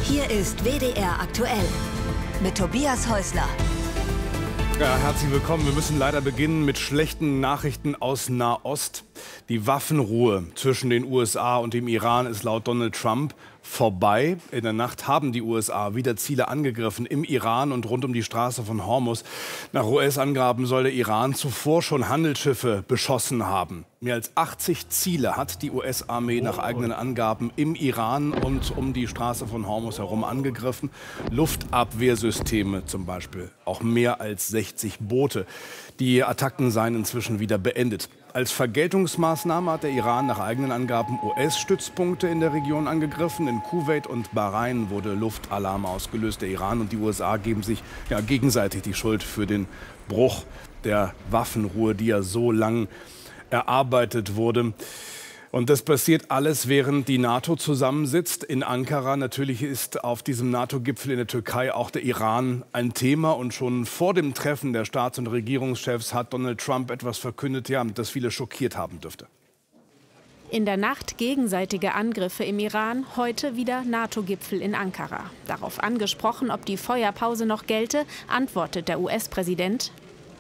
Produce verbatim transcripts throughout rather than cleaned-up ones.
Hier ist W D R aktuell mit Tobias Häusler. Ja, herzlich willkommen. Wir müssen leider beginnen mit schlechten Nachrichten aus Nahost. Die Waffenruhe zwischen den U S A und dem Iran ist laut Donald Trump vorbei. In der Nacht haben die U S A wieder Ziele angegriffen im Iran und rund um die Straße von Hormuz. Nach U S-Angaben soll der Iran zuvor schon Handelsschiffe beschossen haben. Mehr als achtzig Ziele hat die U S-Armee nach eigenen Angaben im Iran und um die Straße von Hormuz herum angegriffen. Luftabwehrsysteme zum Beispiel, auch mehr als sechzig Boote. Die Attacken seien inzwischen wieder beendet. Als Vergeltungsmaßnahme hat der Iran nach eigenen Angaben U S-Stützpunkte in der Region angegriffen. In Kuwait und Bahrain wurde Luftalarm ausgelöst. Der Iran und die U S A geben sich ja, gegenseitig die Schuld für den Bruch der Waffenruhe, die ja so lang erarbeitet wurde. Und das passiert alles, während die NATO zusammensitzt in Ankara. Natürlich ist auf diesem NATO-Gipfel in der Türkei auch der Iran ein Thema. Und schon vor dem Treffen der Staats- und Regierungschefs hat Donald Trump etwas verkündet, ja, das viele schockiert haben dürfte. In der Nacht gegenseitige Angriffe im Iran, heute wieder NATO-Gipfel in Ankara. Darauf angesprochen, ob die Feuerpause noch gelte, antwortet der U S-Präsident: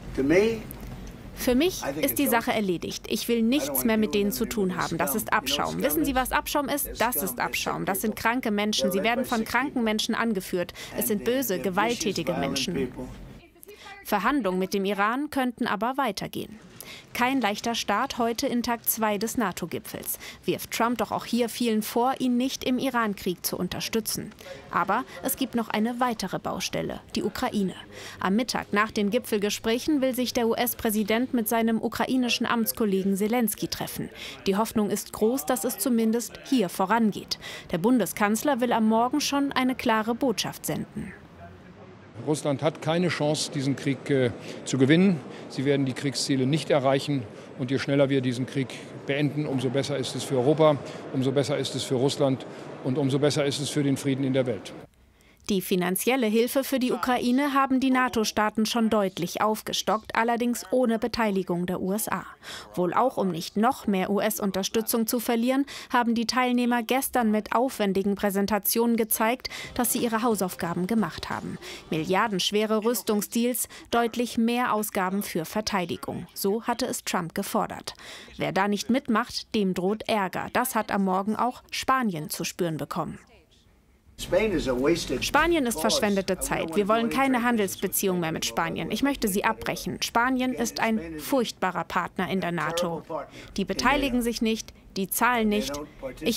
Für mich ist die Sache erledigt. Ich will nichts mehr mit denen zu tun haben. Das ist Abschaum. Wissen Sie, was Abschaum ist? Das ist Abschaum. Das sind kranke Menschen. Sie werden von kranken Menschen angeführt. Es sind böse, gewalttätige Menschen. Verhandlungen mit dem Iran könnten aber weitergehen. Kein leichter Start heute in Tag zwei des NATO-Gipfels. Wirft Trump doch auch hier vielen vor, ihn nicht im Iran-Krieg zu unterstützen. Aber es gibt noch eine weitere Baustelle, die Ukraine. Am Mittag nach den Gipfelgesprächen will sich der U S-Präsident mit seinem ukrainischen Amtskollegen Selenskyj treffen. Die Hoffnung ist groß, dass es zumindest hier vorangeht. Der Bundeskanzler will am Morgen schon eine klare Botschaft senden. Russland hat keine Chance, diesen Krieg äh, zu gewinnen. Sie werden die Kriegsziele nicht erreichen. Und je schneller wir diesen Krieg beenden, umso besser ist es für Europa, umso besser ist es für Russland und umso besser ist es für den Frieden in der Welt. Die finanzielle Hilfe für die Ukraine haben die NATO-Staaten schon deutlich aufgestockt, allerdings ohne Beteiligung der U S A. Wohl auch, um nicht noch mehr U S-Unterstützung zu verlieren, haben die Teilnehmer gestern mit aufwendigen Präsentationen gezeigt, dass sie ihre Hausaufgaben gemacht haben. Milliardenschwere Rüstungsdeals, deutlich mehr Ausgaben für Verteidigung. So hatte es Trump gefordert. Wer da nicht mitmacht, dem droht Ärger. Das hat am Morgen auch Spanien zu spüren bekommen. Spanien ist verschwendete Zeit. Wir wollen keine Handelsbeziehung mehr mit Spanien. Ich möchte sie abbrechen. Spanien ist ein furchtbarer Partner in der NATO. Die beteiligen sich nicht, die zahlen nicht. Ich